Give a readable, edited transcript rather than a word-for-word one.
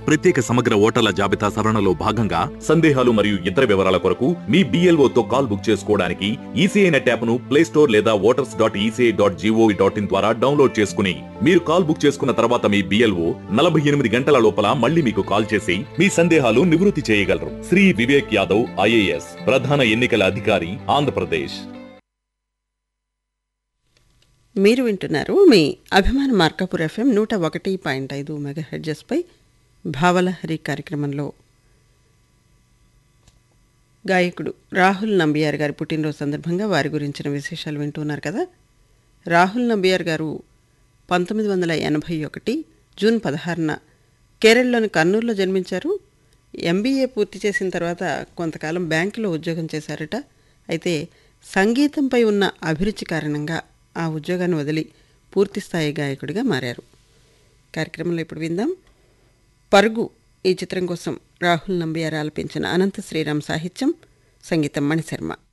ప్రత్యేక సమగ్ర ఓటర్ల జాబితా సవరణలో భాగంగా సందేహాలు మరియు ఇతర వివరాల కొరకు మీ BLO తో కాల్ బుక్ చేసుకోవడానికి ఈసీఐ నెట్ యాప్ను ప్లే స్టోర్ లేదా voters.eci.gov.in ద్వారా డౌన్లోడ్ చేసుకుని మీరు కాల్ బుక్ చేసుకున్న తర్వాత మీ BLO 48 గంటల లోపల మళ్ళీ మీకు కాల్ చేసి మీ సందేహాలు నివృత్తి చేయగలరు. శ్రీ వివేక్ యాదవ్ IAS, ప్రధాన ఎన్నికల అధికారి, ఆంధ్రప్రదేశ్. మీరు వింటున్నారు మీ అభిమాన మార్కాపూర్ FM 101.5 మెగాహెర్ట్జ్పై భావలహరి కార్యక్రమంలో గాయకుడు రాహుల్ నంబియార్ గారి పుట్టినరోజు సందర్భంగా వారి గురించిన విశేషాలు వింటున్నారు కదా. రాహుల్ నంబియార్ గారు 1981 జూన్ 16న కేరళలోని కర్నూలులో జన్మించారు. MBA పూర్తి చేసిన తర్వాత కొంతకాలం బ్యాంకులో ఉద్యోగం చేశారట. అయితే సంగీతంపై ఉన్న అభిరుచి కారణంగా ఆ ఉద్యోగాన్ని వదిలి పూర్తిస్థాయి గాయకుడిగా మారారు. కార్యక్రమంలో ఇప్పుడు విందాం. పరుగు ఈ చిత్రం కోసం రాహుల్ నంబియార్ ఆలపించిన అనంత శ్రీరామ్ సాహిత్యం, సంగీతం మణిశర్మ.